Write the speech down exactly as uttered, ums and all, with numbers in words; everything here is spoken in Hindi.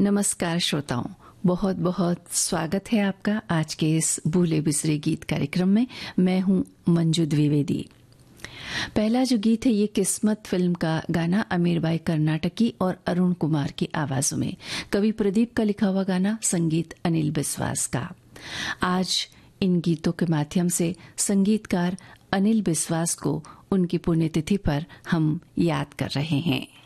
नमस्कार श्रोताओं, बहुत बहुत स्वागत है आपका आज के इस भूले बिसरे गीत कार्यक्रम में। मैं हूं मंजू द्विवेदी। पहला जो गीत है ये किस्मत फिल्म का गाना, अमीर बाई कर्नाटकी और अरुण कुमार की आवाजों में, कवि प्रदीप का लिखा हुआ गाना, संगीत अनिल बिस्वास का। आज इन गीतों के माध्यम से संगीतकार अनिल बिस्वास को उनकी पुण्यतिथि पर हम याद कर रहे हैं।